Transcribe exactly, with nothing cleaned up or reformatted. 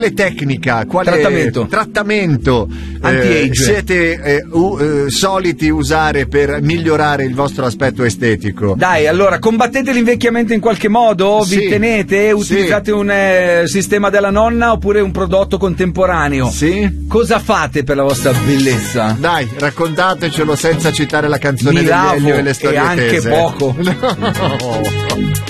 tecnica, quale trattamento, trattamento anti-age eh, siete eh, u, eh, soliti usare per migliorare il vostro aspetto estetico? Dai, allora, combattete l'invecchiamento in qualche modo? Vi Sì, tenete? Utilizzate sì. un eh, sistema della nonna oppure un prodotto contemporaneo? Sì. Cosa fate per la vostra bellezza? Dai, raccontatecelo senza citare la canzone Mi degli lavo Elio e le storie e anche tese. poco. No.